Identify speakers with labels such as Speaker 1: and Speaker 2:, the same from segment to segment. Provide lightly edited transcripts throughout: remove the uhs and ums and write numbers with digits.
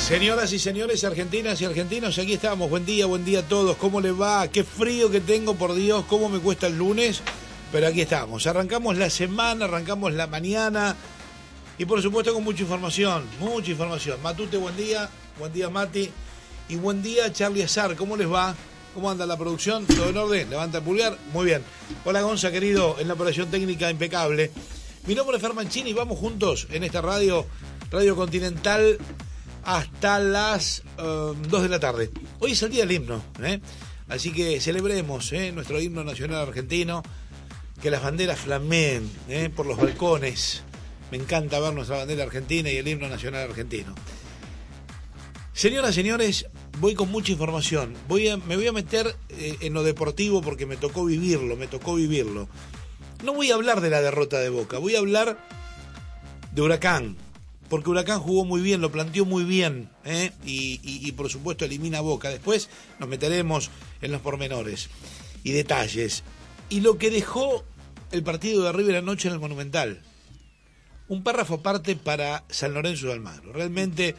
Speaker 1: Señoras y señores, argentinas y argentinos, aquí estamos. Buen día a todos. ¿Cómo les va? Qué frío que tengo, por Dios, cómo me cuesta el lunes. Pero aquí estamos. Arrancamos la semana, arrancamos la mañana. Y por supuesto con mucha información, mucha información. Matute, buen día. Buen día, Mati. Y buen día, Charlie Azar. ¿Cómo les va? ¿Cómo anda la producción? ¿Todo en orden? Levanta el pulgar. Muy bien. Hola, Gonza, querido, en la operación técnica impecable. Mi nombre es Fer Mancini y vamos juntos en esta Radio Continental hasta las 2 de la tarde. Hoy es el día del himno, así que celebremos nuestro himno nacional argentino, que las banderas flameen por los balcones. Me encanta ver nuestra bandera argentina y el himno nacional argentino. Señoras, señores, voy con mucha información. Me voy a meter en lo deportivo porque me tocó vivirlo. No voy a hablar de la derrota de Boca, voy a hablar de Huracán. Porque Huracán jugó muy bien, lo planteó muy bien, y por supuesto elimina a Boca. Después nos meteremos en los pormenores y detalles. Y lo que dejó el partido de River anoche en el Monumental. Un párrafo aparte para San Lorenzo de Almagro. Realmente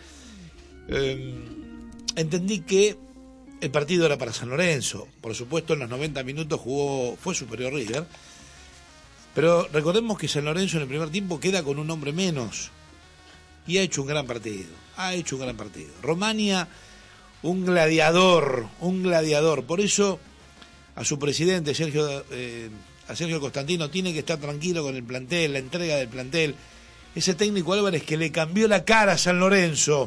Speaker 1: entendí que el partido era para San Lorenzo. Por supuesto en los 90 minutos fue superior River. Pero recordemos que San Lorenzo en el primer tiempo queda con un hombre menos. Y ha hecho un gran partido. Romania, un gladiador. Por eso, a su presidente, a Sergio Costantino, tiene que estar tranquilo con el plantel, la entrega del plantel. Ese técnico Álvarez que le cambió la cara a San Lorenzo.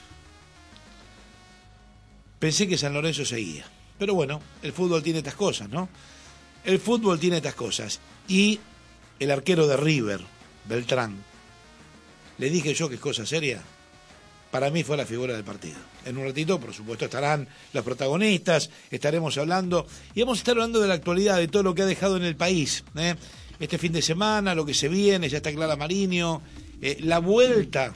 Speaker 1: Pensé que San Lorenzo seguía. Pero bueno, el fútbol tiene estas cosas, ¿no? Y el arquero de River, Beltrán, le dije yo que es cosa seria. Para mí fue la figura del partido. En un ratito, por supuesto, estarán los protagonistas, estaremos hablando, y vamos a estar hablando de la actualidad, de todo lo que ha dejado en el país. Este fin de semana, lo que se viene, ya está Clara Mariño, la vuelta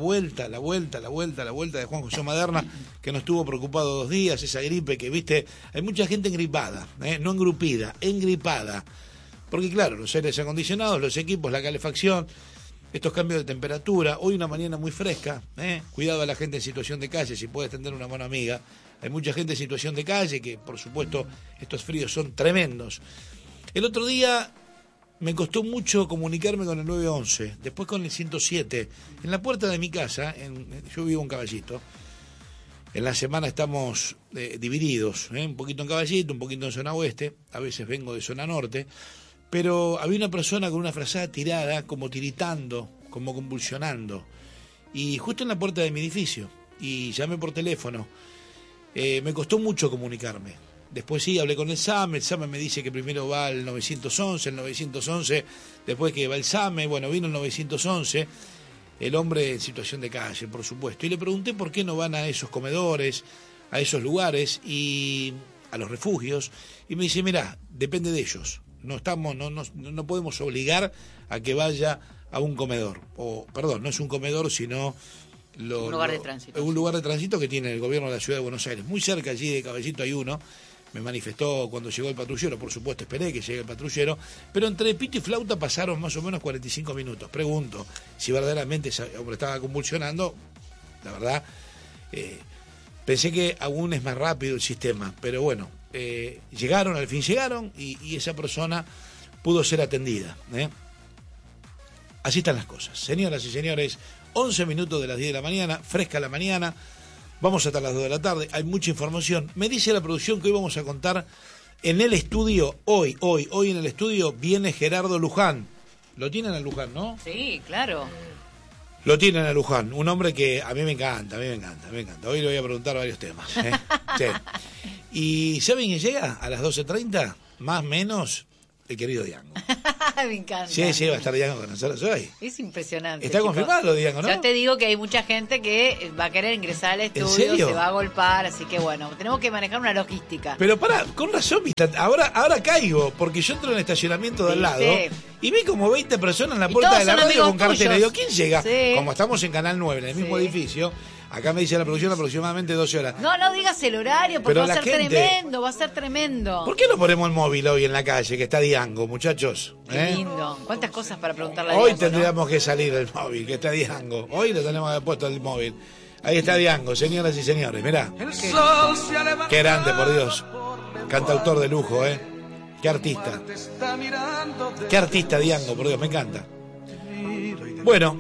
Speaker 1: de Juan José Maderna, que nos tuvo preocupado 2 días, esa gripe que, viste, hay mucha gente engripada, no engrupida, engripada. Porque claro, los aires acondicionados, los equipos, la calefacción, estos cambios de temperatura, hoy una mañana muy fresca, cuidado a la gente en situación de calle, si puede extender una mano amiga. Hay mucha gente en situación de calle, que por supuesto estos fríos son tremendos. El otro día me costó mucho comunicarme con el 911, después con el 107, en la puerta de mi casa, yo vivo en Caballito. En la semana estamos divididos, un poquito en Caballito, un poquito en zona oeste, a veces vengo de zona norte. Pero había una persona con una frazada tirada, como tiritando, como convulsionando. Y justo en la puerta de mi edificio. Y llamé por teléfono. Me costó mucho comunicarme. Después sí, hablé con el SAME me dice que primero va al 911, después que va el SAME, bueno, vino el 911, el hombre en situación de calle, por supuesto. Y le pregunté por qué no van a esos comedores, a esos lugares, y a los refugios. Y me dice, mirá, depende de ellos. No podemos obligar a que vaya a un comedor. No es un comedor, sino
Speaker 2: un lugar de tránsito.
Speaker 1: Un lugar de tránsito que tiene el gobierno de la ciudad de Buenos Aires. Muy cerca allí de Caballito hay uno. Me manifestó cuando llegó el patrullero. Por supuesto, esperé que llegue el patrullero. Pero entre pito y flauta pasaron más o menos 45 minutos. Pregunto si verdaderamente ese hombre estaba convulsionando. La verdad, pensé que aún es más rápido el sistema. Pero bueno. Al fin llegaron y esa persona pudo ser atendida. Así están las cosas. Señoras y señores, 11 minutos de las 10 de la mañana, fresca la mañana, vamos hasta las 2 de la tarde, hay mucha información. Me dice la producción que hoy vamos a contar en el estudio, hoy en el estudio viene Gerardo Luján. Lo tienen a Luján, ¿no?
Speaker 2: Sí, claro.
Speaker 1: Lo tienen a Luján, un hombre que a mí me encanta. Hoy le voy a preguntar varios temas. Sí. ¿Y saben quién llega a las 12:30? Más o menos el querido Diango.
Speaker 2: Me encanta.
Speaker 1: Sí, va a estar Diango con nosotros hoy.
Speaker 2: Es impresionante.
Speaker 1: Está confirmado Diango, ¿no?
Speaker 2: Ya te digo que hay mucha gente que va a querer ingresar al estudio,
Speaker 1: ¿En serio?
Speaker 2: se va a golpear, así que bueno, tenemos que manejar una logística.
Speaker 1: Pero pará, con razón, ahora caigo, porque yo entro en el estacionamiento de al lado y vi como 20 personas en la puerta de la radio con carteles. Digo, ¿quién llega? Sí. Como estamos en Canal 9, en el mismo edificio, acá me dice la producción aproximadamente 12 horas.
Speaker 2: No digas el horario, porque va a ser tremendo.
Speaker 1: ¿Por qué no ponemos el móvil hoy en la calle, que está Diango, muchachos?
Speaker 2: Qué lindo. ¿Cuántas cosas para preguntarle a
Speaker 1: Hoy
Speaker 2: Diango,
Speaker 1: tendríamos que salir el móvil, que está Diango. Hoy le tenemos que haber puesto el móvil. Ahí está Diango, señoras y señores, mirá. Qué grande, por Dios. Cantautor de lujo, ¿eh? Qué artista. Qué artista Diango, por Dios, me encanta. Bueno,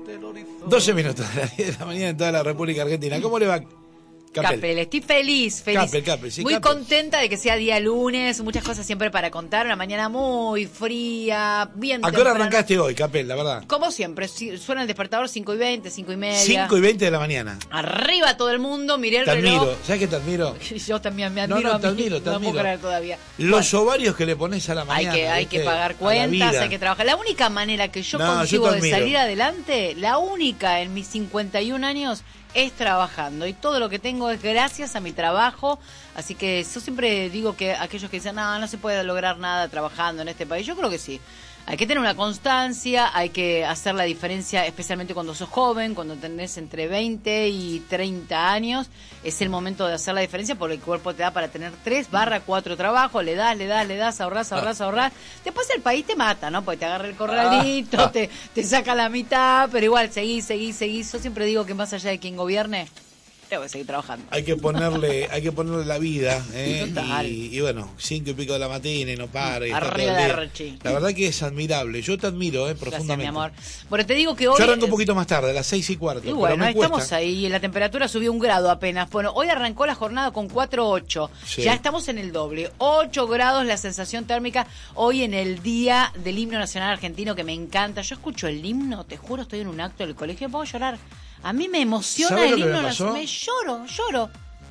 Speaker 1: 12 minutos de las 10 de la mañana en toda la República Argentina. ¿Cómo le va,
Speaker 2: Capel? Estoy feliz.
Speaker 1: Capel, sí,
Speaker 2: muy contenta de que sea día lunes, muchas cosas siempre para contar, una mañana muy fría, bien
Speaker 1: temprano. ¿A qué hora arrancaste hoy, Capel, la verdad?
Speaker 2: Como siempre, suena el despertador 5:20, 5:30.
Speaker 1: 5:20 de la mañana.
Speaker 2: Arriba todo el mundo, miré el
Speaker 1: reloj.
Speaker 2: Te
Speaker 1: admiro, ¿sabes qué te admiro?
Speaker 2: Yo también me admiro.
Speaker 1: No, te admiro.
Speaker 2: No puedo creer todavía.
Speaker 1: Los ovarios que le pones a la mañana.
Speaker 2: Hay que pagar cuentas, hay que trabajar. La única manera que yo consigo de salir adelante, la única en mis 51 años, es trabajando, y todo lo que tengo es gracias a mi trabajo. Así que yo siempre digo que aquellos que dicen no se puede lograr nada trabajando en este país, yo creo que sí. Hay que tener una constancia, hay que hacer la diferencia, especialmente cuando sos joven, cuando tenés entre 20 y 30 años. Es el momento de hacer la diferencia porque el cuerpo te da para tener 3/4 trabajos, le das, ahorrás. Después el país te mata, ¿no? Porque te agarra el corralito, te saca la mitad, pero igual seguís. Yo siempre digo que más allá de quien gobierne, tengo que seguir trabajando.
Speaker 1: Hay que ponerle la vida,
Speaker 2: Total.
Speaker 1: Y bueno, 5 y pico de la mañana y no para.
Speaker 2: Arriba de Archie.
Speaker 1: La verdad que es admirable. Yo te admiro, profundamente.
Speaker 2: Gracias, mi amor. Bueno, te digo que hoy...
Speaker 1: Yo arranco un poquito más tarde, a las 6:15.
Speaker 2: Y bueno, estamos ahí, la temperatura subió 1 grado apenas. Bueno, hoy arrancó la jornada con 4.8. Sí. Ya estamos en el doble. 8 grados la sensación térmica hoy en el día del himno nacional argentino, que me encanta. Yo escucho el himno, te juro, estoy en un acto del colegio, puedo llorar. A mí me emociona el himno nacional. Me lloro.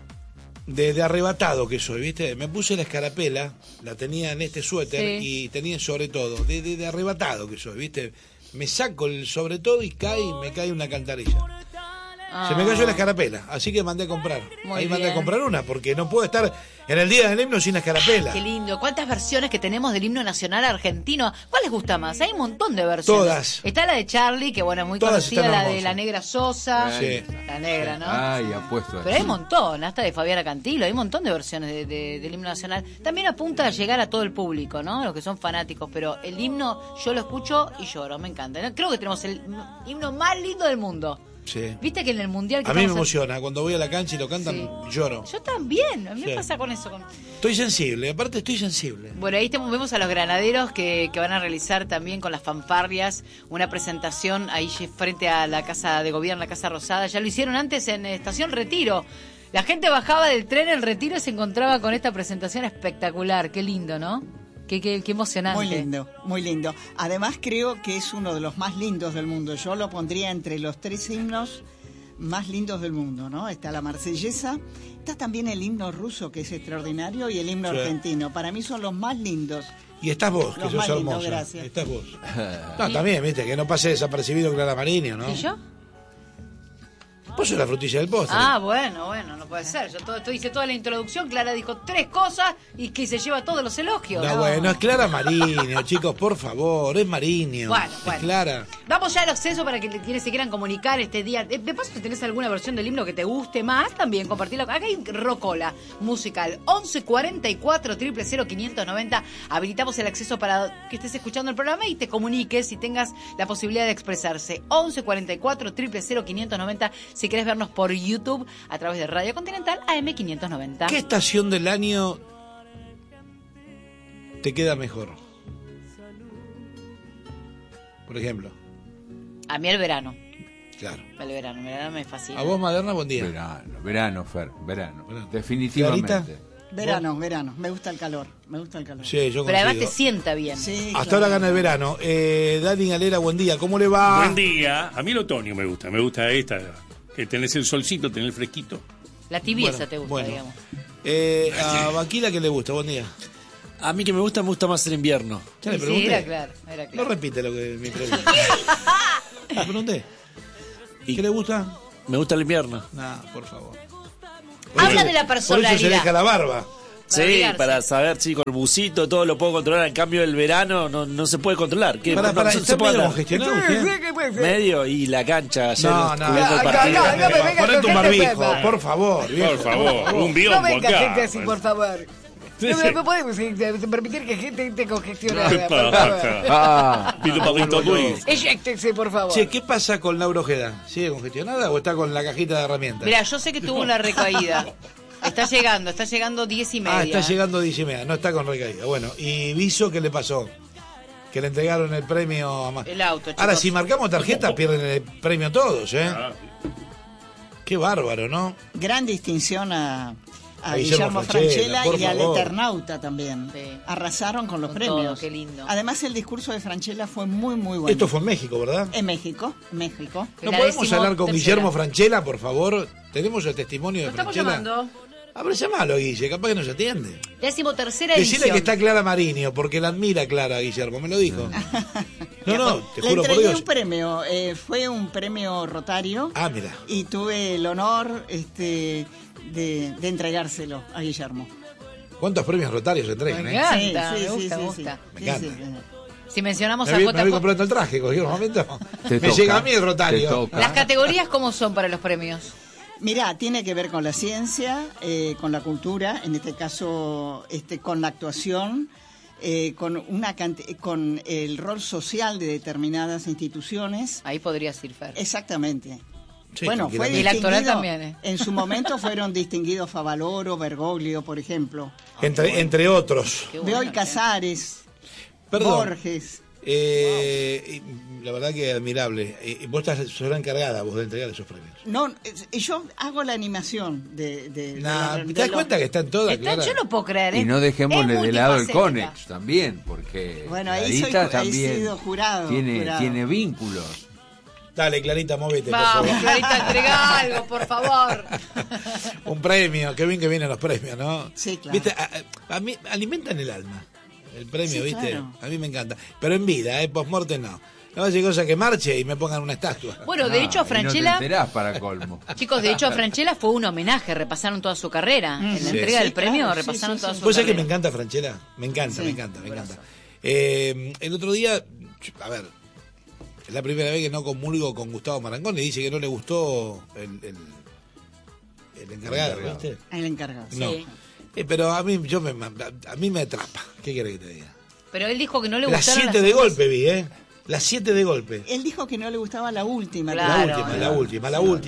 Speaker 1: De arrebatado que soy, ¿viste? Me puse la escarapela, la tenía en este suéter, sí, y tenía sobre todo. De arrebatado que soy, ¿viste? Me saco el sobre todo y me cae una cantarilla. Se me cayó la escarapela, así que mandé a comprar. Mandé a comprar una, porque no puedo estar en el día del himno sin escarapela.
Speaker 2: Qué lindo. ¿Cuántas versiones que tenemos del himno nacional argentino? ¿Cuál les gusta más? Hay un montón de versiones.
Speaker 1: Todas.
Speaker 2: Está la de Charlie, que bueno, es muy conocida, la de la Negra Sosa.
Speaker 1: Sí.
Speaker 2: La negra, ¿no?
Speaker 3: Ay, apuesto.
Speaker 2: Pero hay un montón, hasta de Fabiana Cantilo, hay un montón de versiones del himno nacional. También apunta a llegar a todo el público, ¿no? Los que son fanáticos, pero el himno yo lo escucho y lloro, me encanta. Creo que tenemos el himno más lindo del mundo.
Speaker 1: Sí.
Speaker 2: Viste que en el mundial que
Speaker 1: a mí me emociona, cuando voy a la cancha y lo cantan, sí, lloro.
Speaker 2: Yo también, a mí me pasa con eso.
Speaker 1: Estoy sensible, aparte estoy sensible.
Speaker 2: Bueno, ahí vemos a los granaderos que van a realizar también con las fanfarrias una presentación ahí frente a la Casa de Gobierno, la Casa Rosada. Ya lo hicieron antes en Estación Retiro. La gente bajaba del tren en Retiro y se encontraba con esta presentación espectacular. Qué lindo, ¿no? Qué emocionante.
Speaker 4: Muy lindo. Además creo que es uno de los más lindos del mundo. Yo lo pondría entre los 3 himnos más lindos del mundo, ¿no? Está la Marsellesa, está también el himno ruso, que es extraordinario, y el himno argentino. Para mí son los más lindos.
Speaker 1: Y estás vos, que sos hermosa.
Speaker 4: Gracias.
Speaker 1: Estás vos. No, también, viste, que no pase desapercibido Clara Marinho, ¿no?
Speaker 2: ¿Y yo?
Speaker 1: Vos sos la frutilla del postre.
Speaker 2: Bueno, no puede ser. Yo hice toda la introducción, Clara dijo 3 cosas y que se lleva todos los elogios.
Speaker 1: No, bueno, es Clara Marinho, chicos, por favor, es Marinho.
Speaker 2: Bueno.
Speaker 1: Es Clara.
Speaker 2: Damos ya el acceso para que quienes se quieran comunicar este día. De paso, si tenés alguna versión del himno que te guste más, también compartirlo. Acá hay rocola musical. 1144 000 590. Habilitamos el acceso para que estés escuchando el programa y te comuniques y tengas la posibilidad de expresarse. 1144 000 590. Si querés vernos por YouTube a través de Radio Continental AM590.
Speaker 1: ¿Qué estación del año te queda mejor? Por ejemplo.
Speaker 2: A mí el verano.
Speaker 1: Claro.
Speaker 2: El verano me fascina.
Speaker 1: ¿A vos, Maderna, buen día?
Speaker 3: Verano, Fer, verano. Definitivamente.
Speaker 1: ¿Clarita?
Speaker 4: Verano. Me gusta el calor.
Speaker 1: Sí, yo
Speaker 2: pero además te sienta bien.
Speaker 4: Sí,
Speaker 1: hasta ahora gana el verano. Dani Galera, buen día. ¿Cómo le va?
Speaker 5: Buen día. A mí el otoño me gusta. Me gusta esta, que tenés el solcito, tenés el fresquito.
Speaker 2: La tibieza te gusta, digamos.
Speaker 1: A Vaquila, ¿qué le gusta? Buen día.
Speaker 6: A mí que me gusta más el invierno.
Speaker 1: Ya le pregunté.
Speaker 2: Sí, era claro.
Speaker 1: No repite lo que me pregunté. Le pregunté. ¿Qué le gusta?
Speaker 6: Me gusta el invierno.
Speaker 1: Nah, por favor.
Speaker 2: Habla de la personalidad.
Speaker 1: Por eso se deja la barba.
Speaker 6: Sí, para saber, chico, el busito, todo lo puedo controlar. En cambio, el verano no se puede controlar. ¿Qué?
Speaker 1: Para,
Speaker 6: no
Speaker 1: ¿está medio congestionado usted?
Speaker 6: Medio y la cancha ayer.
Speaker 1: No. Ponete un barbijo, por favor.
Speaker 5: Por favor, un biombo
Speaker 2: no venga
Speaker 5: acá.
Speaker 2: gente así, por favor. ¿Me podemos permitir que gente te congestione?
Speaker 5: Pido Pablito Luis.
Speaker 2: Eyéctense, por favor.
Speaker 1: Che, ¿qué pasa con Laura Ojeda? ¿Sigue congestionada o está con la cajita de herramientas?
Speaker 2: Mira, yo sé que tuvo una recaída. Está llegando 10:30.
Speaker 1: Ah, está llegando 10:30, no está con recaída. Bueno, ¿y Viso qué le pasó? Que le entregaron el premio a...
Speaker 2: El auto, chicos.
Speaker 1: Ahora, si marcamos tarjeta, pierden el premio todos, ¿eh? Qué bárbaro, ¿no?
Speaker 4: Gran distinción a Guillermo Francella y al Eternauta también.
Speaker 2: Sí.
Speaker 4: Arrasaron con los
Speaker 2: Con
Speaker 4: premios.
Speaker 2: todo, qué lindo.
Speaker 4: Además, el discurso de Francella fue muy, muy bueno.
Speaker 1: Esto fue en México, ¿verdad?
Speaker 4: En México.
Speaker 1: ¿No podemos hablar con Guillermo Francella, por favor? ¿Tenemos el testimonio de
Speaker 2: Lo estamos
Speaker 1: Francella?
Speaker 2: llamando.
Speaker 1: A ver, llamalo, Guille, capaz que nos atiende.
Speaker 2: 13ª edición.
Speaker 1: Decirle que está Clara Mariño, porque la admira Clara, Guillermo, me lo dijo. No, te
Speaker 4: Le
Speaker 1: juro por
Speaker 4: entregué
Speaker 1: Dios.
Speaker 4: un premio, fue un premio Rotario.
Speaker 1: Ah, mira.
Speaker 4: Y tuve el honor de entregárselo a Guillermo.
Speaker 1: ¿Cuántos premios Rotarios se entregan,
Speaker 2: Me
Speaker 1: eh?
Speaker 2: encanta,
Speaker 4: Sí,
Speaker 2: me
Speaker 4: sí,
Speaker 2: gusta,
Speaker 4: sí,
Speaker 2: me
Speaker 4: sí.
Speaker 2: gusta.
Speaker 1: Me encanta.
Speaker 2: Si mencionamos
Speaker 1: Me
Speaker 2: a
Speaker 1: voy
Speaker 2: JJ...
Speaker 1: comprando el traje, cogí un momento.
Speaker 3: Te
Speaker 1: Me
Speaker 3: toca,
Speaker 1: llega a mí el
Speaker 3: te
Speaker 1: Rotario.
Speaker 3: toca.
Speaker 2: Las categorías, ¿cómo son para los premios?
Speaker 4: Mirá, tiene que ver con la ciencia, con la cultura, en este caso con la actuación, con el rol social de determinadas instituciones.
Speaker 2: Ahí podrías ir, Fer.
Speaker 4: Exactamente.
Speaker 1: Sí,
Speaker 4: Bueno, fue
Speaker 2: Y el actoral
Speaker 4: distinguido,
Speaker 2: también, ¿eh?
Speaker 4: En su momento fueron distinguidos Favaloro, Bergoglio, por ejemplo.
Speaker 1: Entre otros.
Speaker 2: Qué bueno,
Speaker 4: Bioy Casares,
Speaker 1: Perdón.
Speaker 4: Borges.
Speaker 1: Y la verdad que admirable. Vos sos la encargada vos de entregar esos premios.
Speaker 4: No, yo hago la animación de
Speaker 1: ¿Te das cuenta que están todas, Clara?
Speaker 2: Yo no puedo creer, ¿eh?
Speaker 3: Y no dejémosle
Speaker 2: Es
Speaker 3: de lado el
Speaker 2: multifacética.
Speaker 3: Conex también, porque
Speaker 4: Bueno, ahí
Speaker 3: Clarita
Speaker 4: he
Speaker 3: también
Speaker 4: sido jurado.
Speaker 3: tiene vínculos.
Speaker 1: Dale, Clarita, móvete, por
Speaker 2: Vamos,
Speaker 1: favor.
Speaker 2: Clarita, entrega algo, por favor.
Speaker 1: Un premio, qué bien que vienen los premios, ¿no?
Speaker 4: Sí, claro.
Speaker 1: ¿Viste? A mí alimentan el alma. El premio,
Speaker 4: Sí,
Speaker 1: ¿viste?
Speaker 4: claro.
Speaker 1: A mí me encanta. Pero en vida, post-mortem no. No vaya cosa que marche y me pongan una estatua.
Speaker 2: Bueno, de hecho, a
Speaker 3: Y no
Speaker 2: Francella...
Speaker 3: te enterás para colmo.
Speaker 2: Chicos, de hecho, a Francella fue un homenaje, repasaron toda su carrera. En la
Speaker 1: Sí.
Speaker 2: entrega del
Speaker 4: Sí,
Speaker 2: premio
Speaker 4: claro,
Speaker 2: repasaron
Speaker 4: sí,
Speaker 2: toda
Speaker 4: sí,
Speaker 2: su
Speaker 1: ¿Vos sabés que
Speaker 2: carrera.
Speaker 1: me encanta Francella? Me encanta,
Speaker 4: Sí.
Speaker 1: me encanta. El otro día, a ver, es la primera vez que no comulgo con Gustavo Marangoni. Dice que no le gustó el encargado, ¿viste?
Speaker 4: El encargado.
Speaker 1: No.
Speaker 2: Sí.
Speaker 1: Pero a mí me atrapa. ¿Qué querés que te diga?
Speaker 2: Pero él dijo que no le
Speaker 1: Las
Speaker 2: gustaron
Speaker 1: 7 de
Speaker 2: otras-
Speaker 1: golpe vi, ¿eh? Las 7 de golpe.
Speaker 4: Él dijo que no le gustaba la última.
Speaker 2: Claro.
Speaker 1: La última.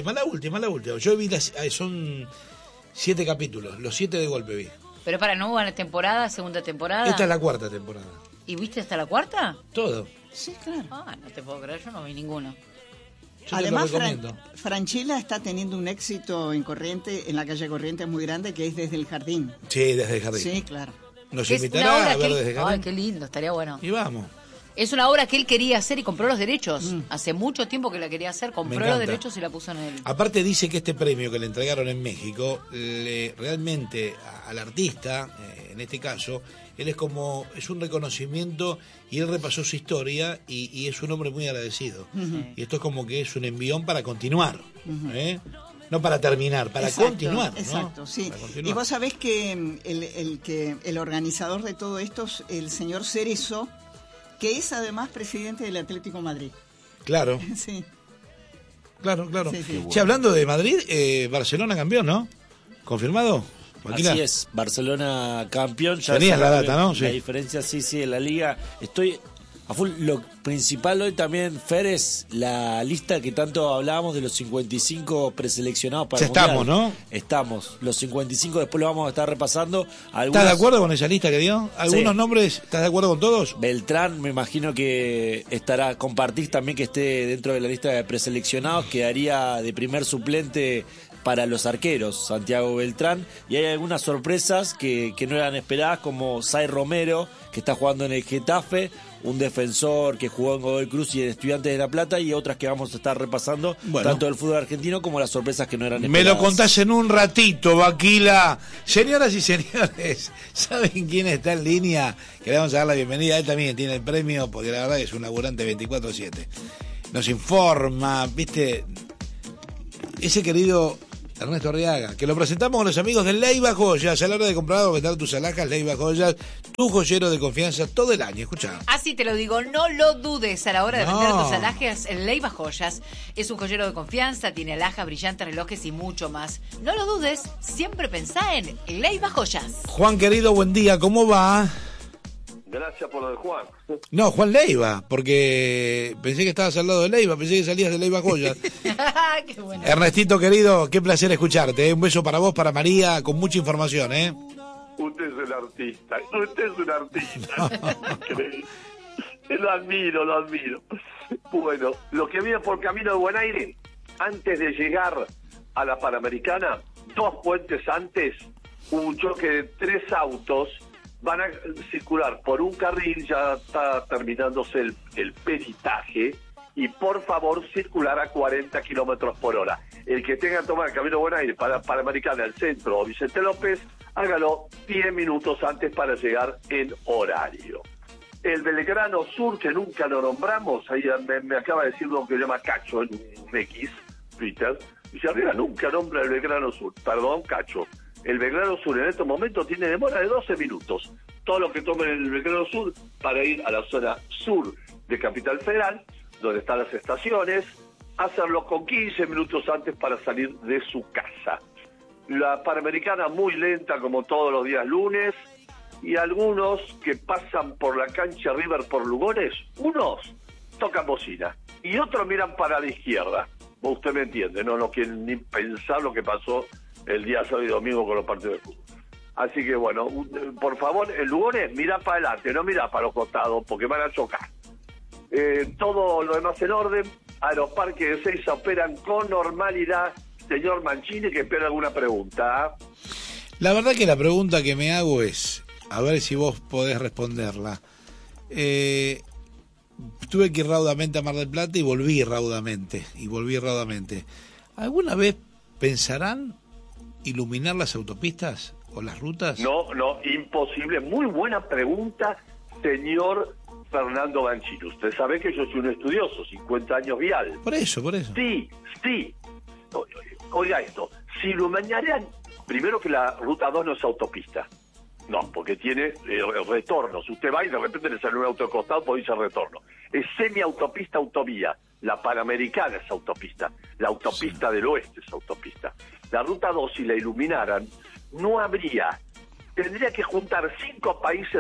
Speaker 1: Yo vi son 7 capítulos, los 7 de golpe vi.
Speaker 2: Pero para, ¿no hubo una temporada, segunda temporada?
Speaker 1: Esta es la 4ª temporada.
Speaker 2: ¿Y viste hasta la 4ª?
Speaker 1: Todo.
Speaker 4: Sí, claro.
Speaker 2: Ah, no te puedo creer, yo no vi ninguno.
Speaker 1: Yo
Speaker 4: Además,
Speaker 1: te lo recomiendo.
Speaker 4: Franchella está teniendo un éxito en la calle Corrientes muy grande, que es Desde el Jardín.
Speaker 1: Sí, desde el jardín.
Speaker 4: Sí, claro.
Speaker 1: Nos
Speaker 2: Que es una
Speaker 1: invitará
Speaker 2: obra
Speaker 1: a
Speaker 2: que
Speaker 1: ver
Speaker 2: él-
Speaker 1: desde el
Speaker 2: Ay,
Speaker 1: jardín.
Speaker 2: qué lindo, estaría bueno.
Speaker 1: Y vamos.
Speaker 2: Es una obra que él quería hacer y compró los derechos. Hace mucho tiempo que la quería hacer, compró los
Speaker 1: encanta.
Speaker 2: derechos y la puso en el...
Speaker 1: Aparte dice que este premio que le entregaron en México, realmente al artista, en este caso, él es un reconocimiento y él repasó su historia y es un hombre muy agradecido. Y esto es como que es un envión para continuar, ¿eh? No para terminar, para
Speaker 4: Exacto,
Speaker 1: continuar. ¿no?
Speaker 4: Exacto, sí.
Speaker 1: Para continuar.
Speaker 4: Y vos sabés que el organizador de todo esto es el señor Cerezo, que es además presidente del Atlético Madrid.
Speaker 1: Claro,
Speaker 4: Sí.
Speaker 1: claro.
Speaker 4: Sí, sí.
Speaker 1: Che, hablando de Madrid, Barcelona campeón, ¿no? ¿Confirmado? Joaquina.
Speaker 6: Así es, Barcelona campeón. Ya
Speaker 1: Tenías
Speaker 6: se
Speaker 1: la
Speaker 6: sabe
Speaker 1: data, ¿no?
Speaker 6: La
Speaker 1: Sí.
Speaker 6: diferencia, sí, en la liga. Estoy a full. Lo principal hoy también, Fer, es la lista que tanto hablábamos de los 55 preseleccionados para
Speaker 1: Ya
Speaker 6: el Mundial.
Speaker 1: estamos, ¿no?
Speaker 6: Estamos. Los 55 después lo vamos a estar repasando.
Speaker 1: ¿Estás de acuerdo con esa lista que dio? ¿Algunos
Speaker 6: Sí.
Speaker 1: nombres? ¿Estás de acuerdo con todos?
Speaker 6: Beltrán, me imagino que estará, compartís también que esté dentro de la lista de preseleccionados, quedaría de primer suplente para los arqueros, Santiago Beltrán, y hay algunas sorpresas que no eran esperadas, como Sai Romero, que está jugando en el Getafe, un defensor que jugó en Godoy Cruz y en Estudiantes de La Plata, y otras que vamos a estar repasando,
Speaker 1: Bueno.
Speaker 6: tanto del fútbol argentino como las sorpresas que no eran
Speaker 1: Me
Speaker 6: esperadas.
Speaker 1: lo contás en un ratito, Vaquila. Señoras y señores, ¿saben quién está en línea? Que le vamos a dar la bienvenida. Él también tiene el premio, porque la verdad es un laburante 24/7. Nos informa, ¿viste? Ese querido Ernesto Arriaga, que lo presentamos con los amigos de Leiva Joyas. A la hora de comprar o vender tus alhajas, Leiva Joyas, tu joyero de confianza todo el año. Escuchá.
Speaker 2: Así te lo digo, no lo dudes a la hora de vender tus alhajas. Leiva Joyas es un joyero de confianza, tiene alhajas, brillantes, relojes y mucho más. No lo dudes, siempre pensá en Leiva Joyas.
Speaker 1: Juan querido, buen día, ¿cómo va?
Speaker 7: Gracias por lo de Juan.
Speaker 1: No, Juan Leiva, porque pensé que estabas al lado de Leiva, pensé que salías de Leiva Joyas.
Speaker 2: Qué bueno.
Speaker 1: Ernestito querido, qué placer escucharte. Un beso para vos, para María, con mucha información,
Speaker 7: Usted es un artista. Increíble. Lo admiro. Bueno, lo que viene por camino de Buen Aire, antes de llegar a la Panamericana, 2 puentes antes, un choque de 3 autos. Van a circular por un carril, ya está terminándose el peritaje, y por favor circular a 40 kilómetros por hora. El que tenga que tomar el camino Buen Aire para Panamericana, el centro o Vicente López, hágalo 10 minutos antes para llegar en horario. El Belgrano Sur, que nunca lo nombramos, ahí me acaba de decir lo que llama Cacho en un X, Twitter, dice arriba nunca nombra el Belgrano Sur, perdón Cacho. El Belgrano Sur en estos momentos tiene demora de 12 minutos. Todo lo que tomen el Belgrano Sur para ir a la zona sur de Capital Federal, donde están las estaciones, hacerlo con 15 minutos antes para salir de su casa. La Panamericana muy lenta como todos los días lunes, y algunos que pasan por la cancha River por Lugones, unos tocan bocina y otros miran para la izquierda. Usted me entiende, no quieren ni pensar lo que pasó el día sábado y domingo con los partidos de fútbol. Así que bueno, por favor, el Lugones mira para adelante, no mira para los costados, porque van a chocar. Todo lo demás en orden. Aeroparque de Seiza operan con normalidad. Señor Mancini, que espera alguna pregunta.
Speaker 1: La verdad que la pregunta que me hago es, a ver si vos podés responderla. Tuve que ir raudamente a Mar del Plata y volví raudamente. ¿Alguna vez pensarán iluminar las autopistas o las rutas?
Speaker 7: No, imposible. Muy buena pregunta, señor Fernando Mancini. Usted sabe que yo soy un estudioso, 50 años vial.
Speaker 1: Por eso.
Speaker 7: Sí. Oiga esto, si iluminaran, primero que la Ruta 2 no es autopista. No, porque tiene retornos. Usted va y de repente le sale un auto de costado, puede irse al retorno. Es semi-autopista, autovía. La Panamericana es autopista. La autopista del oeste es autopista. La Ruta 2, si la iluminaran, no habría. Tendría que juntar 5 países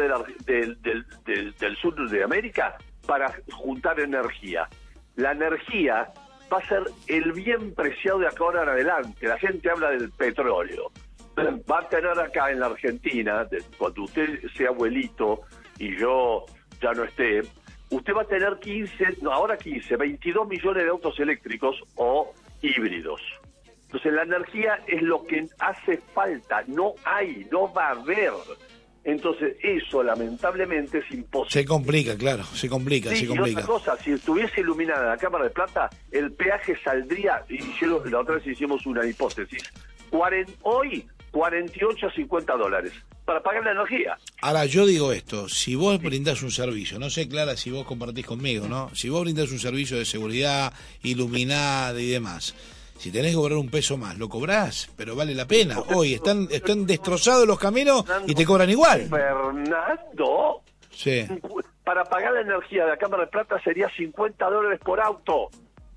Speaker 7: del sur de América para juntar energía. La energía va a ser el bien preciado de acá ahora en adelante. La gente habla del petróleo. Va a tener acá en la Argentina, cuando usted sea abuelito y yo ya no esté, usted va a tener 22 millones de autos eléctricos o híbridos. Entonces la energía es lo que hace falta, no va a haber. Entonces eso lamentablemente es imposible.
Speaker 1: Se complica, claro, se complica.
Speaker 7: Y otra cosa, si estuviese iluminada la Cámara de Plata, el peaje saldría, la otra vez hicimos una hipótesis, hoy 48 a $50 para pagar la energía.
Speaker 1: Ahora, yo digo esto, si vos brindás un servicio, no sé, Clara, si vos compartís conmigo, ¿no? Si vos brindás un servicio de seguridad, iluminada y demás, si tenés que cobrar un peso más, lo cobrás, pero vale la pena. Hoy están destrozados los caminos y te cobran igual.
Speaker 7: Fernando,
Speaker 1: sí.
Speaker 7: Para pagar la energía de la Cámara de Plata sería $50 por auto.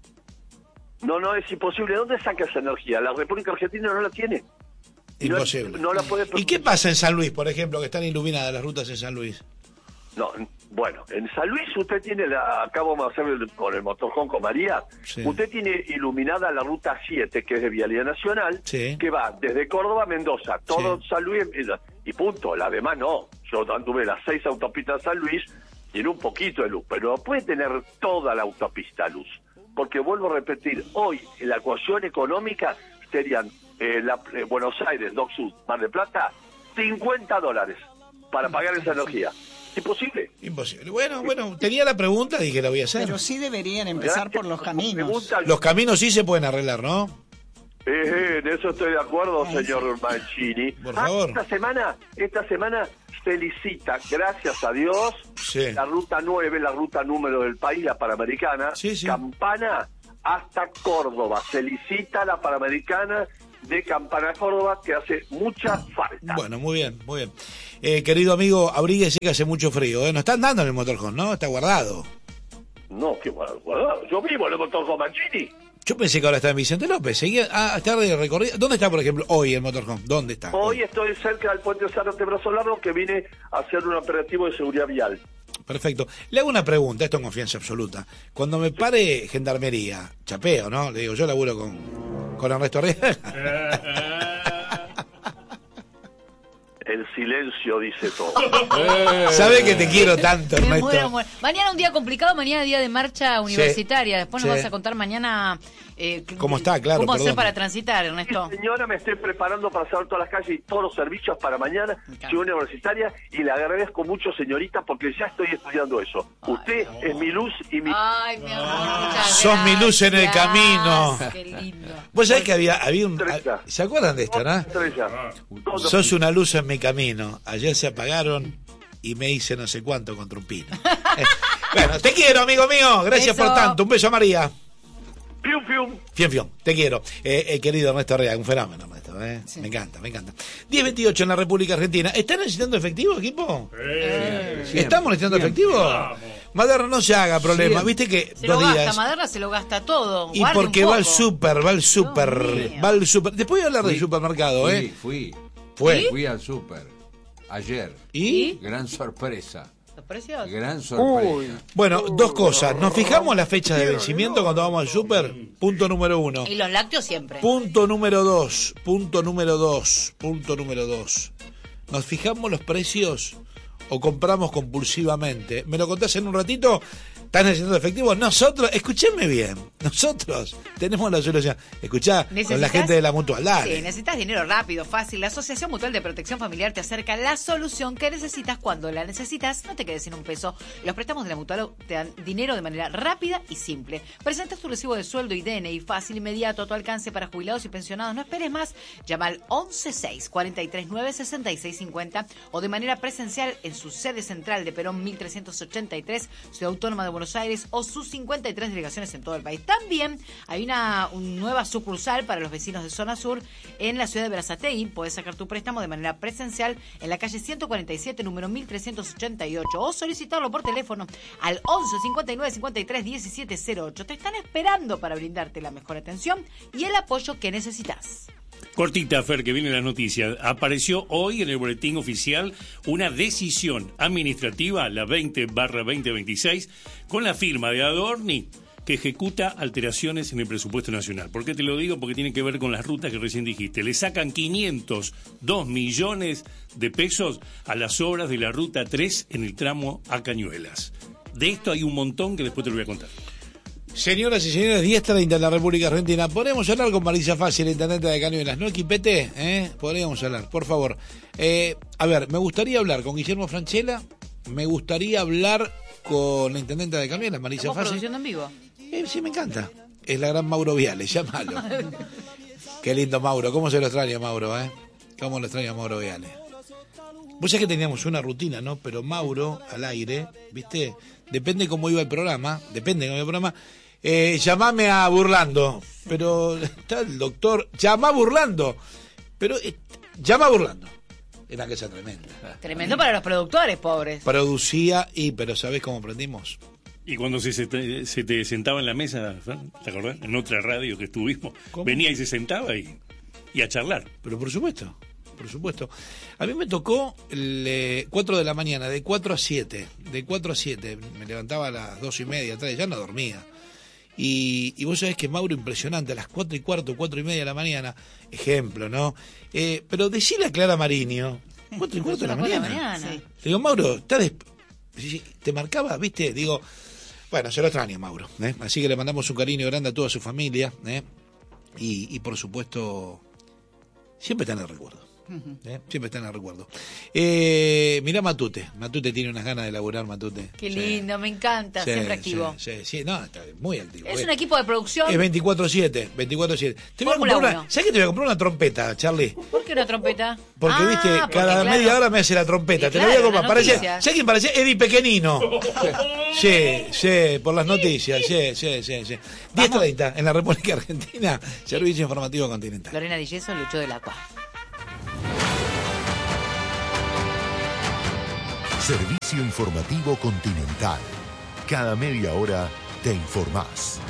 Speaker 7: No, es imposible. ¿Dónde saca esa energía? La República Argentina no la tiene.
Speaker 1: Imposible.
Speaker 7: No la puede.
Speaker 1: ¿Y qué pasa en San Luis, por ejemplo, que están iluminadas las rutas en San Luis?
Speaker 7: No, bueno, en San Luis usted tiene acabo de hacer con el motorhome con María, sí. Usted tiene iluminada la ruta 7, que es de Vialidad Nacional, sí. Que va desde Córdoba a Mendoza, todo sí. San Luis y punto, la demás no. Yo anduve las 6 autopistas de San Luis, tiene un poquito de luz, pero no puede tener toda la autopista luz, porque vuelvo a repetir, hoy en la ecuación económica serían Buenos Aires, Dock Sud, Mar del Plata, $50 para pagar esa energía. Imposible.
Speaker 1: Bueno, tenía la pregunta, dije la voy a hacer.
Speaker 4: Pero sí deberían empezar por los caminos.
Speaker 1: Los caminos sí se pueden arreglar, ¿no?
Speaker 7: En eso estoy de acuerdo, señor Mancini.
Speaker 1: Por favor.
Speaker 7: Esta semana se licita, gracias a Dios, sí. La ruta 9, la ruta número del país, la Panamericana, sí. Campana hasta Córdoba. Se licita la Panamericana de Campana Córdoba, que hace mucha falta.
Speaker 1: Bueno, muy bien, muy bien. Querido amigo, abríguese que hace mucho frío, ¿eh? No están dando en el motorhome, ¿no? Está guardado.
Speaker 7: No, qué guardado. Yo vivo en el motorhome Mancini.
Speaker 1: Yo pensé que ahora está en Vicente López. Seguía está de recorrido. ¿Dónde está, por ejemplo, hoy el motorhome? ¿Dónde está?
Speaker 7: Hoy estoy cerca del puente Zárate Brazo Largo, que vine a hacer un operativo de seguridad vial.
Speaker 1: Perfecto. Le hago una pregunta, esto en confianza absoluta. Cuando me pare Gendarmería, chapeo, ¿no? Le digo, yo laburo con Ernesto Arriaga.
Speaker 7: El silencio dice todo.
Speaker 1: ¿Sabe que te quiero tanto, Ernesto?
Speaker 2: Muero. Mañana un día complicado, mañana día de marcha universitaria. Después nos vas a contar mañana
Speaker 1: cómo está, claro.
Speaker 2: ¿Cómo hacer para transitar, Ernesto?
Speaker 7: Sí, señora, me estoy preparando para hacer todas las calles y todos los servicios para mañana, Ciudad Universitaria, y le agradezco mucho, señorita, porque ya estoy estudiando eso. Ay, usted es mi luz y mi...
Speaker 2: Ay, mi amor, muchas
Speaker 1: Sos mi luz en el camino.
Speaker 2: Qué lindo.
Speaker 1: Vos sabés que había un... ¿Se acuerdan de esto, no? Sos una luz en mi camino. Ayer se apagaron y me hice no sé cuánto contra un pino. Bueno, te quiero, amigo mío. Gracias por tanto. Un beso a María.
Speaker 7: Fium, fium.
Speaker 1: Fium, fium. Te quiero. Querido Ernesto Arriaga, un fenómeno, Ernesto. Sí. Me encanta, me encanta. 10:28 en la República Argentina. ¿Están necesitando efectivo, equipo? ¿Estamos necesitando efectivo? Maderna, no se haga problema. Viste que
Speaker 2: se
Speaker 1: 2
Speaker 2: lo
Speaker 1: días.
Speaker 2: gasta, Maderna se lo gasta todo.
Speaker 1: Y porque va al súper. Después voy a hablar del supermercado,
Speaker 3: Fui al súper ayer.
Speaker 1: ¿Y?
Speaker 3: Gran sorpresa.
Speaker 2: ¿Precioso?
Speaker 3: Gran sorpresa.
Speaker 1: Bueno, 2 cosas. Nos fijamos la fecha de vencimiento cuando vamos al súper. Punto número 1.
Speaker 2: Y los lácteos siempre.
Speaker 1: Punto número 2. ¿Nos fijamos los precios o compramos compulsivamente? ¿Me lo contás en un ratito? ¿Estás necesitando efectivo? Nosotros, escúcheme bien, nosotros tenemos la solución. Escuchá con la gente de la Mutual, dale.
Speaker 2: Sí, necesitas dinero rápido, fácil. La Asociación Mutual de Protección Familiar te acerca la solución que necesitas cuando la necesitas. No te quedes sin un peso. Los préstamos de la Mutual te dan dinero de manera rápida y simple. Presentas tu recibo de sueldo y DNI fácil, inmediato, a tu alcance para jubilados y pensionados. No esperes más. Llama al 116-439-6650 o de manera presencial en su sede central de Perón 1383, Ciudad Autónoma de Buenos Aires, o sus 53 delegaciones en todo el país. También hay una nueva sucursal para los vecinos de Zona Sur en la ciudad de Berazategui. Podés sacar tu préstamo de manera presencial en la calle 147, número 1388, o solicitarlo por teléfono al 11 59 53 1708. Te están esperando para brindarte la mejor atención y el apoyo que necesitas.
Speaker 5: Cortita, Fer, que viene la noticia. Apareció hoy en el boletín oficial una decisión administrativa, la 20/2026, con la firma de Adorni, que ejecuta alteraciones en el presupuesto nacional. ¿Por qué te lo digo? Porque tiene que ver con las rutas que recién dijiste. Le sacan 502 millones de pesos a las obras de la Ruta 3 en el tramo a Cañuelas. De esto hay un montón que después te lo voy a contar.
Speaker 1: Señoras y señores, 10:30 en la República Argentina. ¿Podríamos hablar con Marisa Fácil, la intendente de Cañuelas? ¿No, equipete? Podríamos hablar, por favor. A ver, me gustaría hablar con Guillermo Franchella. Me gustaría hablar con la intendente de Cañuelas, Marisa Fácil.
Speaker 2: ¿Produciendo en vivo?
Speaker 1: Sí, me encanta. Es la gran Mauro Viales, llámalo. Qué lindo Mauro. ¿Cómo se lo extraña, Mauro, ¿Cómo lo extraña Mauro Viales? Vos sabés que teníamos una rutina, ¿no? Pero Mauro, al aire, ¿viste? Depende cómo iba el programa. Llamame a Burlando. Pero está el doctor. Llama a Burlando. Pero llama a Burlando. Era que sea tremenda.
Speaker 2: Tremendo para los productores, pobres.
Speaker 1: Producía pero ¿sabés cómo aprendimos?
Speaker 5: Y cuando se te sentaba en la mesa, ¿te acordás? En otra radio que estuvimos,
Speaker 1: ¿cómo?
Speaker 5: Venía y se sentaba y a charlar.
Speaker 1: Pero por supuesto. A mí me tocó 4 de la mañana, de 4 a 7. De 4 a 7. Me levantaba a las 2:30, 3, ya no dormía. Y vos sabés que Mauro, impresionante, a las 4:15, 4:30 de la mañana, ejemplo, ¿no? Pero decile a Clara Mariño, 4:15 de la mañana.
Speaker 2: Sí.
Speaker 1: Le digo, Mauro, te marcaba, ¿viste? Digo, bueno, se lo extraña, Mauro. Así que le mandamos un cariño grande a toda su familia. Y por supuesto, siempre está en el recuerdo. Siempre está en el recuerdo. Mirá Matute tiene unas ganas de laburar, Matute.
Speaker 2: Qué lindo, me encanta, siempre activo.
Speaker 1: Sí, no, está muy activo.
Speaker 2: Es un equipo de producción.
Speaker 1: Es 24/7. Te voy a comprar ¿sabes que te voy a comprar una trompeta, Charlie?
Speaker 2: ¿Por qué una trompeta?
Speaker 1: Porque, viste, cada media hora me hace la trompeta. Te lo voy a comprar. ¿Sabes quién parece? Eddie Pequenino. Sí, por las noticias. Sí. 10:30 en la República Argentina. Servicio Informativo Continental.
Speaker 2: Lorena Di Yeso, Lucho de la Cua.
Speaker 8: Servicio Informativo Continental. Cada media hora te informás.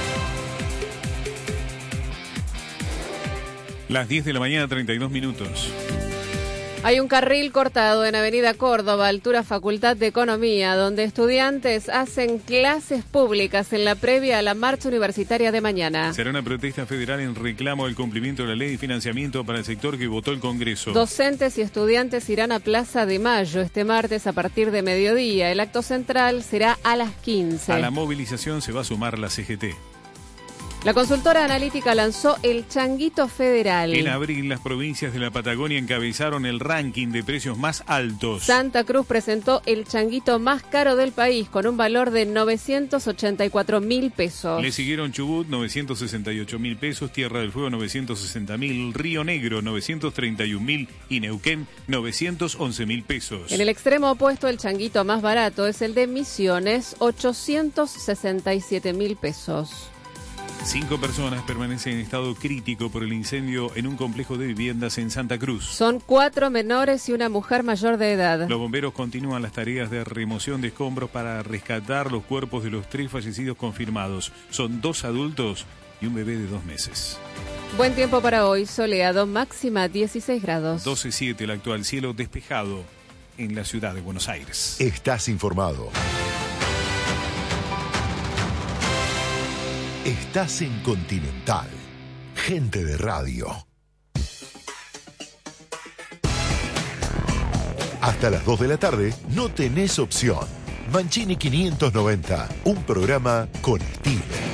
Speaker 5: Las 10 de la mañana, 32 minutos.
Speaker 9: Hay un carril cortado en Avenida Córdoba, altura Facultad de Economía, donde estudiantes hacen clases públicas en la previa a la marcha universitaria de mañana.
Speaker 5: Será una protesta federal en reclamo del cumplimiento de la ley de financiamiento para el sector que votó el Congreso.
Speaker 9: Docentes y estudiantes irán a Plaza de Mayo este martes a partir de mediodía. El acto central será a las 15.
Speaker 5: A la movilización se va a sumar la CGT.
Speaker 9: La consultora analítica lanzó el Changuito Federal.
Speaker 5: En abril, las provincias de la Patagonia encabezaron el ranking de precios más altos.
Speaker 9: Santa Cruz presentó el changuito más caro del país con un valor de 984.000 pesos.
Speaker 5: Le siguieron Chubut, 968.000 pesos, Tierra del Fuego, 960.000, Río Negro, 931.000 y Neuquén, 911.000 pesos.
Speaker 9: En el extremo opuesto, el changuito más barato es el de Misiones, 867.000 pesos.
Speaker 5: 5 personas permanecen en estado crítico por el incendio en un complejo de viviendas en Santa Cruz.
Speaker 9: Son 4 menores y una mujer mayor de edad.
Speaker 5: Los bomberos continúan las tareas de remoción de escombros para rescatar los cuerpos de los 3 fallecidos confirmados. Son 2 adultos y un bebé de 2 meses.
Speaker 9: Buen tiempo para hoy, soleado, máxima 16 grados.
Speaker 5: 12:07, el actual cielo despejado en la ciudad de Buenos Aires.
Speaker 8: Estás informado. Estás en Continental. Gente de radio. Hasta las 2 de la tarde no tenés opción. Mancini 590, un programa con estilo.